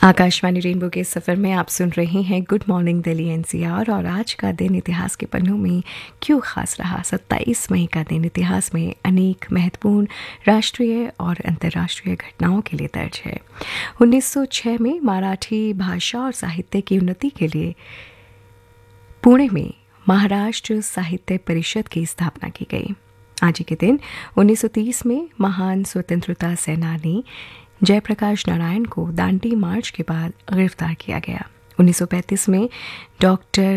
Akashvani rainbow के सफ़र में आप सुन रहे हैं गुड मॉर्निंग दिल्ली एनसीआर। और आज का दिन इतिहास के पन्नों में क्यों खास रहा। 27 मई का दिन इतिहास में अनेक महत्वपूर्ण राष्ट्रीय और अंतर्राष्ट्रीय घटनाओं के लिए दर्ज है। 1906 में मराठी भाषा और साहित्य की उन्नति के लिए पुणे में महाराष्ट्र साहित्य परिषद की स्थापना की गई। आज ही के दिन 1930 में महान स्वतंत्रता सेनानी जयप्रकाश नारायण को दांडी मार्च के बाद गिरफ्तार किया गया। 1935 में डॉक्टर